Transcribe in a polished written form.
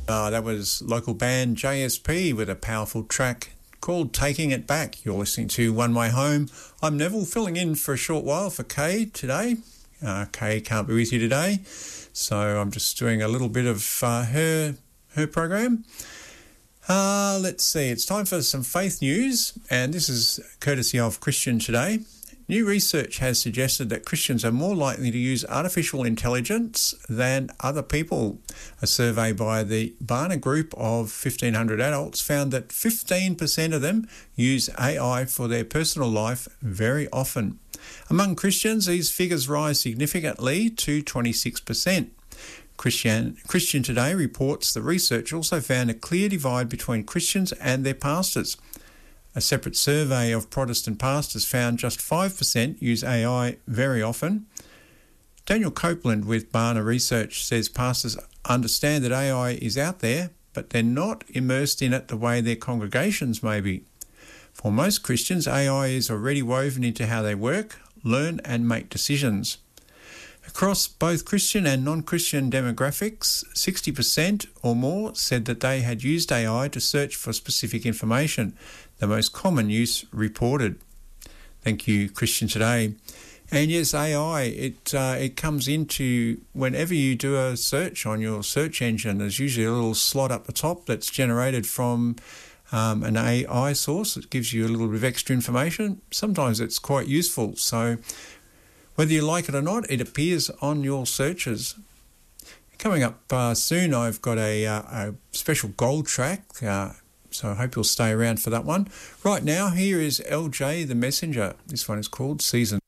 That was local band JSP with a powerful track called Taking It Back. You're listening to One Way Home. I'm Neville, filling in for a short while for Kay today. Kay can't be with you today, so I'm just doing a little bit of her program. Let's see, it's time for some faith news, and this is courtesy of Christian Today. New research has suggested that Christians are more likely to use artificial intelligence than other people. A survey by the Barna Group of 1,500 adults found that 15% of them use AI for their personal life very often. Among Christians, these figures rise significantly to 26%. Christian Today reports the research also found a clear divide between Christians and their pastors. A separate survey of Protestant pastors found just 5% use AI very often. Daniel Copeland with Barna Research says pastors understand that AI is out there, but they're not immersed in it the way their congregations may be. For most Christians, AI is already woven into how they work, learn and make decisions. Across both Christian and non-Christian demographics, 60% or more said that they had used AI to search for specific information, the most common use reported. Thank you, Christian Today. And yes, AI, it comes into whenever you do a search on your search engine, there's usually a little slot up the top that's generated from an AI source. It gives you a little bit of extra information. Sometimes it's quite useful. So whether you like it or not, it appears on your searches. Coming up soon, I've got a special gold track, so I hope you'll stay around for that one. Right now, here is LJ the Messenger. This one is called Season.